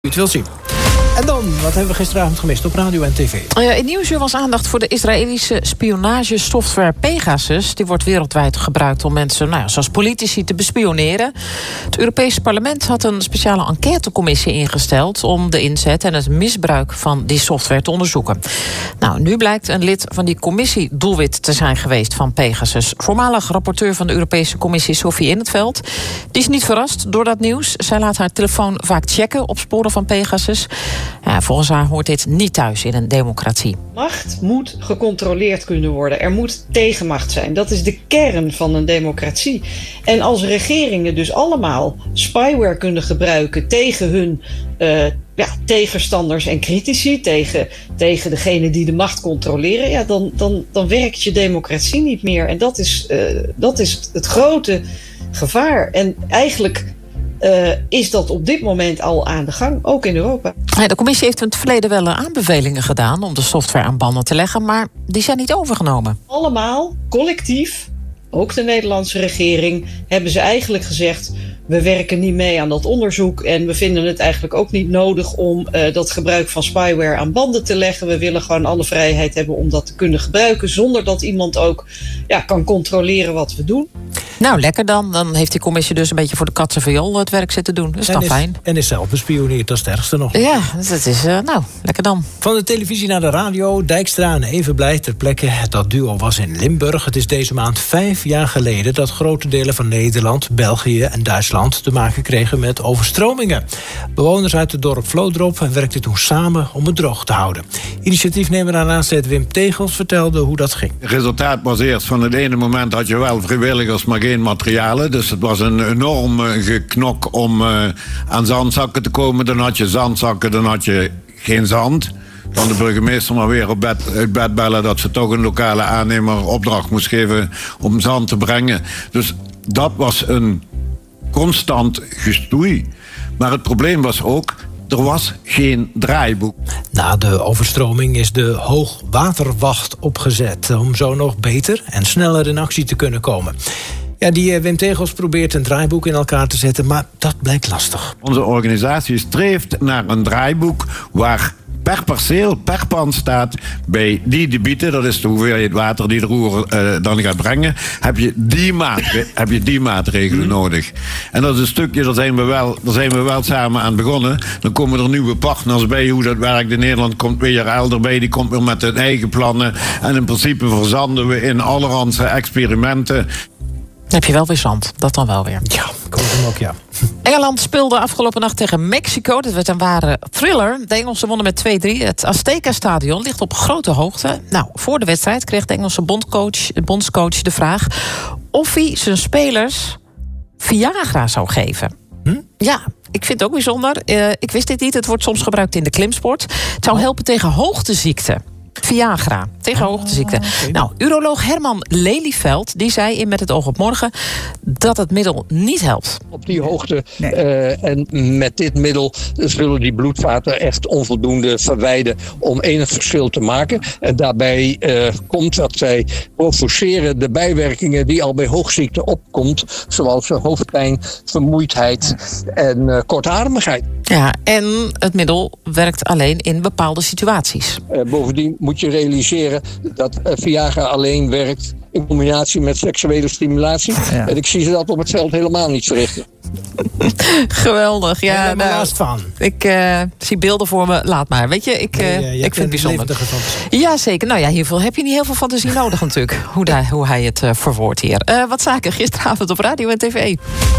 U het wil zien. En dan, wat hebben we gisteravond gemist op radio en tv? In Nieuwsuur was aandacht voor de Israëlische spionagesoftware Pegasus. Die wordt wereldwijd gebruikt om mensen, zoals politici, te bespioneren. Het Europese parlement had een speciale enquêtecommissie ingesteld om de inzet en het misbruik van die software te onderzoeken. Nu blijkt een lid van die commissie doelwit te zijn geweest van Pegasus. Voormalig rapporteur van de Europese Commissie Sophie In 't Veld. Die is niet verrast door dat nieuws. Zij laat haar telefoon vaak checken op sporen van Pegasus. Volgens haar hoort dit niet thuis in een democratie. Macht moet gecontroleerd kunnen worden. Er moet tegenmacht zijn. Dat is de kern van een democratie. En als regeringen dus allemaal spyware kunnen gebruiken tegen hun tegenstanders en critici, tegen degene die de macht controleren, dan werkt je democratie niet meer. En dat is het grote gevaar. En eigenlijk is dat op dit moment al aan de gang, ook in Europa. De commissie heeft in het verleden wel aanbevelingen gedaan om de software aan banden te leggen, maar die zijn niet overgenomen. Allemaal collectief, ook de Nederlandse regering, hebben ze eigenlijk gezegd: we werken niet mee aan dat onderzoek en we vinden het eigenlijk ook niet nodig om dat gebruik van spyware aan banden te leggen. We willen gewoon alle vrijheid hebben om dat te kunnen gebruiken zonder dat iemand ook kan controleren wat we doen. Nou, lekker dan. Dan heeft die commissie dus een beetje voor de katzenviool het werk zitten doen. Dat is dan fijn. En is zelf bespioneerd, dat is het ergste nog. Ja, dat is, lekker dan. Van de televisie naar de radio, Dijkstra en Evenblij ter plekke. Dat duo was in Limburg. Het is deze maand 5 jaar geleden dat grote delen van Nederland, België en Duitsland te maken kregen met overstromingen. Bewoners uit het dorp Vlodrop werkten toen samen om het droog te houden. Initiatiefnemer aan aanzet Wim Tegels vertelde hoe dat ging. Het resultaat was eerst van het ene moment had je wel vrijwilligers, maar geen materialen. Dus het was een enorm geknok om aan zandzakken te komen. Dan had je zandzakken, dan had je geen zand. Dan de burgemeester maar weer uit bed bellen dat ze toch een lokale aannemer opdracht moest geven om zand te brengen. Dus dat was een constant gestoei. Maar het probleem was ook, er was geen draaiboek. Na de overstroming is de hoogwaterwacht opgezet om zo nog beter en sneller in actie te kunnen komen. Die Wim Tegels probeert een draaiboek in elkaar te zetten, maar dat blijkt lastig. Onze organisatie streeft naar een draaiboek waar per perceel, per pand staat, bij die debieten, dat is de hoeveelheid water die de roer dan gaat brengen, heb je die maatregelen nodig. En dat is een stukje, daar zijn we wel samen aan begonnen. Dan komen er nieuwe partners bij, hoe dat werkt in Nederland, komt weer Elder bij, die komt weer met hun eigen plannen. En in principe verzanden we in allerhande experimenten. Heb je wel weer zand, dat dan wel weer. Ja, ik hoop hem ook, ja. Engeland speelde afgelopen nacht tegen Mexico. Dat werd een ware thriller. De Engelsen wonnen met 2-3. Het Azteca-stadion ligt op grote hoogte. voor de wedstrijd kreeg de Engelse bondscoach de vraag of hij zijn spelers Viagra zou geven. Ja, ik vind het ook bijzonder. Ik wist dit niet. Het wordt soms gebruikt in de klimsport. Het zou helpen tegen hoogteziekte. Viagra, tegen hoogteziekte. Okay. Uroloog Herman Lelyveld, die zei in Met het oog op morgen dat het middel niet helpt. Op die hoogte en met dit middel zullen die bloedvaten echt onvoldoende verwijden om enig verschil te maken. En daarbij komt dat zij provoceren de bijwerkingen die al bij hoogziekte opkomt, zoals hoofdpijn, vermoeidheid en kortademigheid. Ja, en het middel werkt alleen in bepaalde situaties. Bovendien moet je realiseren dat Viagra alleen werkt in combinatie met seksuele stimulatie. Ja. En ik zie ze dat op het veld helemaal niet verrichten. Geweldig. Ja, ik ben er last van. Ik zie beelden voor me. Laat maar. Weet je, ik vind het bijzonder. Ja, zeker. Hiervoor heb je niet heel veel fantasie nodig natuurlijk. Hoe hij het verwoordt hier. Wat zaken gisteravond op radio en tv.